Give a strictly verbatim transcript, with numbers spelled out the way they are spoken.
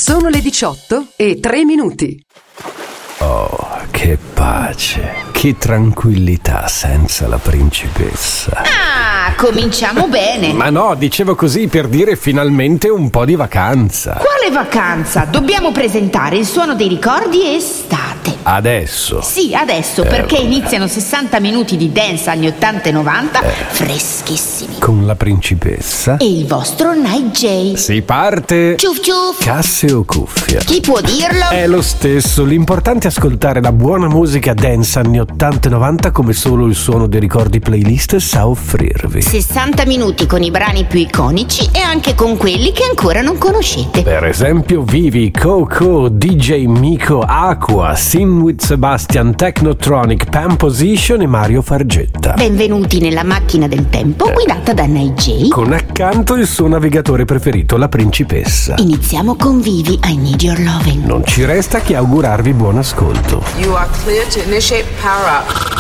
Sono le diciotto e tre minuti. Oh, che pace, che tranquillità senza la principessa. Ah, cominciamo bene. Ma no, dicevo così per dire finalmente un po' di vacanza. Quale vacanza? Dobbiamo presentare il suono dei ricordi estate. Adesso? Sì, adesso, eh, perché vabbè. iniziano sessanta minuti di dance anni ottanta e novanta, eh. freschissimi. Con la principessa? E il vostro Night J. Si parte! Ciuf ciuf! Casse o cuffia? Chi può dirlo? È lo stesso, l'importante è ascoltare la buona musica dance anni ottanta e novanta come solo il suono dei ricordi playlist sa offrirvi. sessanta minuti con i brani più iconici e anche con quelli che ancora non conoscete. Per esempio Vivi, Coco, D J Miko, Aqua, Sim with Sebastian, Technotronic, Pam Position e Mario Fargetta. Benvenuti nella macchina del tempo guidata da Night J. Con accanto il suo navigatore preferito, la principessa. Iniziamo con Vivi, I Need Your Loving. Non ci resta che augurarvi buon ascolto. You are clear to initiate power up.